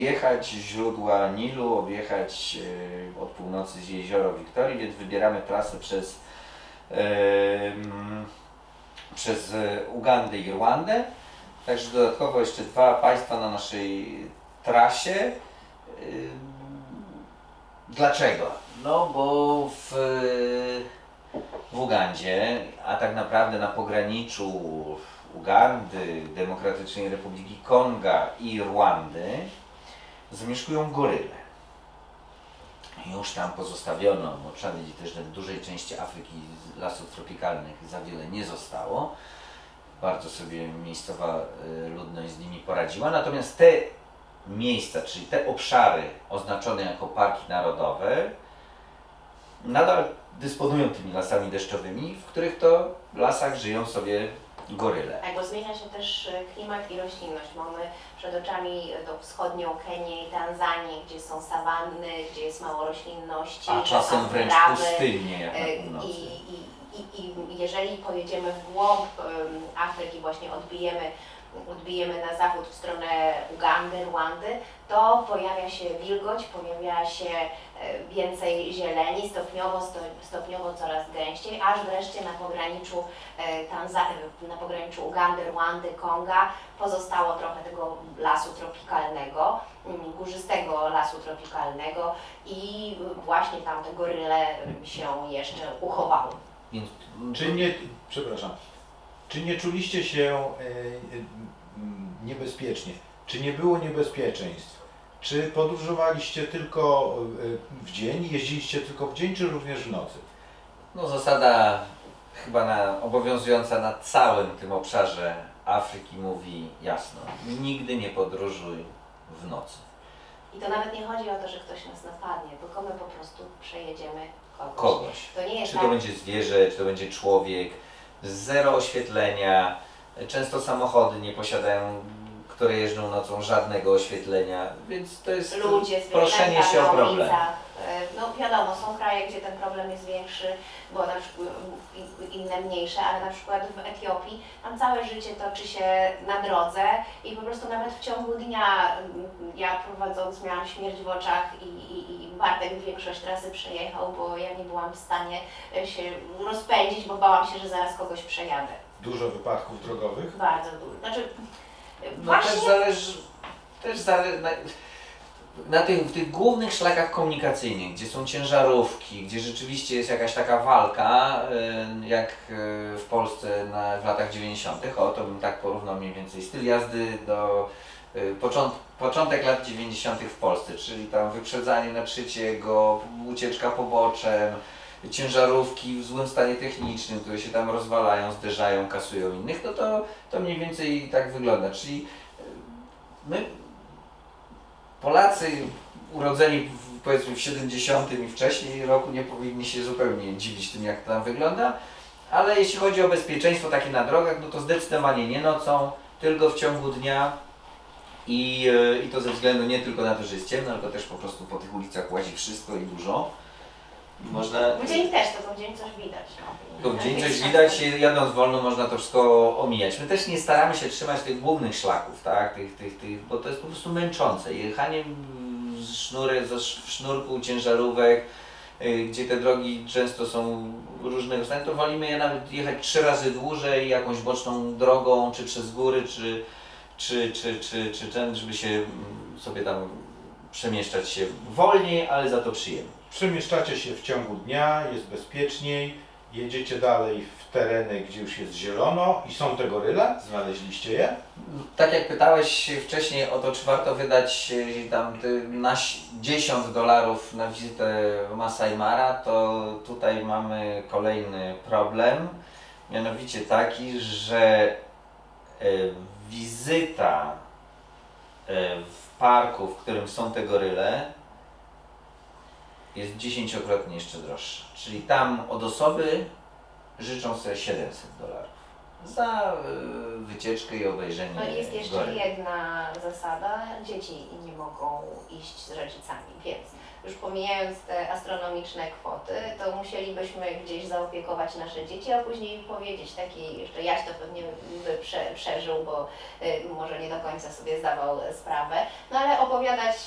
Objechać źródła Nilu, objechać od północy jezioro Wiktorii, więc wybieramy trasę przez Ugandę i Rwandę. Także dodatkowo jeszcze dwa państwa na naszej trasie. Dlaczego? No bo w Ugandzie, a tak naprawdę na pograniczu Ugandy, Demokratycznej Republiki Konga i Rwandy zamieszkują goryle. Już tam pozostawiono, bo trzeba wiedzieć też, że w dużej części Afryki lasów tropikalnych za wiele nie zostało. Bardzo sobie miejscowa ludność z nimi poradziła. Natomiast te miejsca, czyli te obszary oznaczone jako parki narodowe, nadal dysponują tymi lasami deszczowymi, w których to lasach żyją sobie goryle. Tak, bo zmienia się też klimat i roślinność. Mamy przed oczami tą wschodnią Kenię i Tanzanię, gdzie są sawanny, gdzie jest mało roślinności. A czasem wręcz trawy, pustynie jak na północy. I jeżeli pojedziemy w głąb Afryki, właśnie odbijemy na zachód w stronę Ugandy, Rwandy, to pojawia się wilgoć, pojawia się więcej zieleni, stopniowo coraz gęściej, aż wreszcie na pograniczu Ugandy, Rwandy, Konga pozostało trochę tego lasu tropikalnego, górzystego lasu tropikalnego i właśnie tam te goryle się jeszcze uchowały. Więc, czy nie czuliście się niebezpiecznie? Czy nie było niebezpieczeństw? Czy podróżowaliście tylko w dzień, jeździliście tylko w dzień, czy również w nocy? no zasada chyba obowiązująca na całym tym obszarze Afryki mówi jasno: nigdy nie podróżuj w nocy. I to nawet nie chodzi o to, że ktoś nas napadnie, tylko my po prostu przejedziemy Kogoś. To nie jest Czy to będzie zwierzę, czy to będzie człowiek, zero oświetlenia. Często samochody nie posiadają, które jeżdżą nocą, żadnego oświetlenia, więc to jest ludzie, proszenie się o na problem. ulicach. No wiadomo, są kraje, gdzie ten problem jest większy, bo na przykład inne mniejsze, ale na przykład w Etiopii tam całe życie toczy się na drodze i po prostu nawet w ciągu dnia, ja prowadząc miałam śmierć w oczach i Bartek większość trasy przejechał, bo ja nie byłam w stanie się rozpędzić, bo bałam się, że zaraz kogoś przejadę. Dużo wypadków drogowych? Bardzo dużo. Znaczy, No właśnie... też zależy w tych głównych szlakach komunikacyjnych, gdzie są ciężarówki, gdzie rzeczywiście jest jakaś taka walka, jak w Polsce w latach 90. To bym tak porównał mniej więcej styl jazdy do początek lat 90. w Polsce, czyli tam wyprzedzanie na trzeciego, ucieczka poboczem, ciężarówki w złym stanie technicznym, które się tam rozwalają, zderzają, kasują innych, no to mniej więcej tak wygląda. Czyli my, Polacy urodzeni powiedzmy w 70 i wcześniej roku, nie powinni się zupełnie dziwić tym, jak to tam wygląda, ale jeśli chodzi o bezpieczeństwo takie na drogach, no to zdecydowanie nie nocą, tylko w ciągu dnia i to ze względu nie tylko na to, że jest ciemno, tylko też po prostu po tych ulicach łazi wszystko i dużo. W dzień też, to w dzień coś widać. To w dzień coś widać, jadąc wolno można to wszystko omijać. My też nie staramy się trzymać tych głównych szlaków, tak? Bo to jest po prostu męczące. Jechanie w sznurku ciężarówek, gdzie te drogi często są różnego stanu, to wolimy je nawet jechać 3 razy dłużej jakąś boczną drogą, czy przez góry, czy ten, żeby się sobie tam przemieszczać się wolniej, ale za to przyjemnie. Przemieszczacie się w ciągu dnia, jest bezpieczniej, jedziecie dalej w tereny, gdzie już jest zielono i są te goryle? Znaleźliście je? Tak jak pytałeś wcześniej o to, czy warto wydać tam na $10 na wizytę Masai Mara, to tutaj mamy kolejny problem, mianowicie taki, że wizyta w parku, w którym są te goryle, jest 10-krotnie jeszcze droższa. Czyli tam od osoby życzą sobie $700. za wycieczkę i obejrzenie No i jest jeszcze goryl. jedna zasada, dzieci nie mogą iść z rodzicami, więc już pomijając te astronomiczne kwoty, to musielibyśmy gdzieś zaopiekować nasze dzieci, a później powiedzieć takiej, jeszcze Jaś to pewnie by przeżył, bo może nie do końca sobie zdawał sprawę, no ale opowiadać